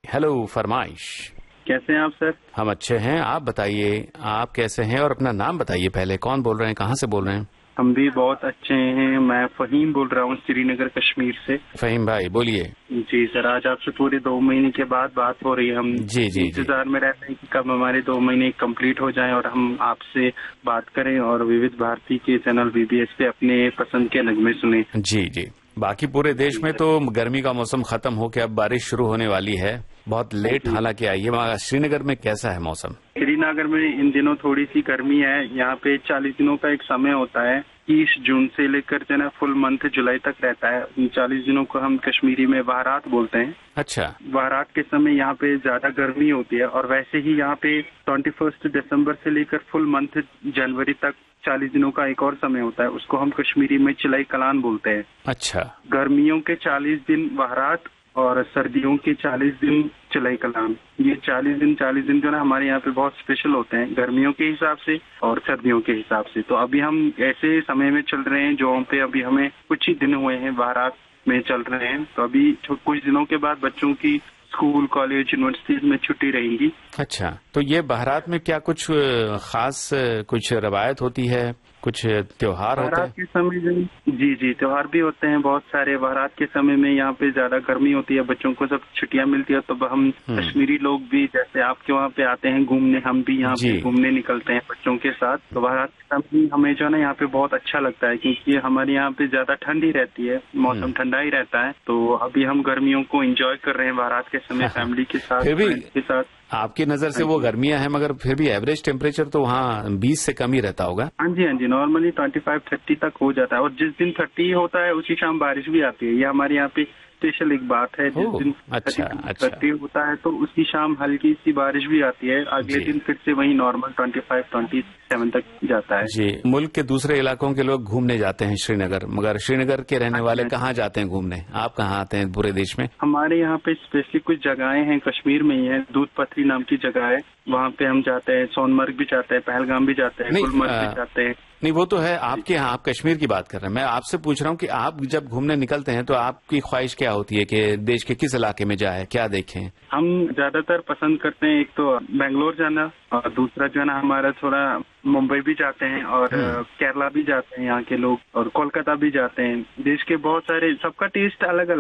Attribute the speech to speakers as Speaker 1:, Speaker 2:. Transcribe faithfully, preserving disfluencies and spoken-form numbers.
Speaker 1: Hello फरमाइश।
Speaker 2: कैसे हैं आप सर?
Speaker 1: हम अच्छे हैं, आप बताइए आप कैसे हैं और अपना नाम बताइए पहले, कौन बोल रहे हैं, कहाँ से बोल रहे हैं?
Speaker 2: हम भी बहुत अच्छे हैं। मैं फहीम बोल रहा हूँ श्रीनगर कश्मीर से।
Speaker 1: फहीम भाई बोलिए।
Speaker 2: जी सर, आज आपसे पूरे दो महीने के बाद बात हो रही है। हम
Speaker 1: जी जी
Speaker 2: इंतजार में रहते हैं कि कब हमारे दो महीने कंप्लीट हो जाएं और हम आपसे बात करें और विविध भारती के चैनल वीबीएस पे अपने पसंद के नगमे सुने।
Speaker 1: जी जी। बाकी पूरे देश में तो गर्मी का मौसम खत्म होकर अब बारिश शुरू होने वाली है, बहुत लेट हालांकि आई है। वहाँ श्रीनगर में कैसा है मौसम?
Speaker 2: श्रीनगर में इन दिनों थोड़ी सी गर्मी है। यहाँ पे चालीस दिनों का एक समय होता है, तीस जून से लेकर जो है फुल मंथ जुलाई तक रहता है। इन चालीस दिनों को हम कश्मीरी में बहरात बोलते हैं।
Speaker 1: अच्छा।
Speaker 2: बहरात के समय यहाँ पे ज्यादा गर्मी होती है और वैसे ही यहाँ पे ट्वेंटी फर्स्ट दिसंबर से लेकर फुल मंथ जनवरी तक चालीस दिनों का एक और समय होता है, उसको हम कश्मीरी में चिलाई कलान बोलते हैं।
Speaker 1: अच्छा।
Speaker 2: गर्मियों के चालीस दिन बहरात और सर्दियों के चालीस दिन चिलाई कलान। ये चालीस दिन चालीस दिन जो ना हमारे यहाँ पे बहुत स्पेशल होते हैं गर्मियों के हिसाब से और सर्दियों के हिसाब से। तो अभी हम ऐसे समय में चल रहे हैं जो पे अभी हमें कुछ ही दिन हुए हैं बहरात में चल रहे हैं। तो अभी कुछ दिनों के बाद बच्चों की स्कूल कॉलेज यूनिवर्सिटीज में छुट्टी रहेंगी।
Speaker 1: अच्छा, तो ये बहरात में क्या कुछ खास कुछ रवायत होती है, कुछ त्योहार होते हैं?
Speaker 2: के समय जी जी त्योहार भी होते हैं बहुत सारे। बहरात के समय में यहाँ पे ज्यादा गर्मी होती है, बच्चों को जब छुट्टियां मिलती है तो हम कश्मीरी लोग भी जैसे आपके वहाँ पे आते हैं घूमने, हम भी यहाँ पे घूमने निकलते हैं बच्चों के साथ। तो बहरात के समय हमें जो है ना यहाँ पे बहुत अच्छा लगता है क्योंकि हमारे यहाँ पे ज्यादा ठंड ही रहती है, मौसम ठंडा ही रहता है। तो अभी हम गर्मियों को एंजॉय कर रहे हैं बहरात के समय फैमिली के साथ, के साथ।
Speaker 1: आपकी नजर से वो गर्मियां हैं मगर फिर भी एवरेज टेम्परेचर तो वहाँ बीस से कम ही रहता होगा।
Speaker 2: हाँ जी हाँ जी, नॉर्मली ट्वेंटी फाइव थर्टी तक हो जाता है और जिस दिन थर्टी होता है उसी शाम बारिश भी आती है। ये हमारे यहाँ पे स्पेशल एक बात है। जिस दिन
Speaker 1: अच्छा, अच्छा।
Speaker 2: थर्टी होता है तो उसी शाम हल्की सी बारिश भी आती है, अगले दिन फिर से वही normal twenty five twenty seven तक जाता है।
Speaker 1: जी, मुल्क के दूसरे इलाकों के लोग घूमने जाते हैं श्रीनगर, मगर श्रीनगर के रहने वाले कहाँ जाते हैं घूमने? आप कहाँ आते हैं पूरे देश में?
Speaker 2: हमारे यहाँ पे स्पेशली कुछ जगहें हैं, कश्मीर में ही है, दूध पथरी नाम की जगह है, वहाँ पे हम जाते हैं। सोनमर्ग भी जाते हैं, पहलगाम भी जाते हैं, गुलमर्ग भी जाते हैं।
Speaker 1: नहीं वो तो है आपके यहाँ, आप कश्मीर की बात कर रहे हैं। मैं आपसे पूछ रहा हूँ कि आप जब घूमने निकलते हैं तो आपकी ख्वाहिश क्या होती है कि देश के किस इलाके में जाए, क्या देखें?
Speaker 2: हम ज्यादातर पसंद करते हैं एक तो बेंगलोर जाना और दूसरा जो है ना हमारा थोड़ा मुंबई भी जाते हैं और केरला भी जाते हैं यहाँ के लोग, और कोलकाता भी जाते हैं। देश के बहुत सारे, सबका टेस्ट अलग अलग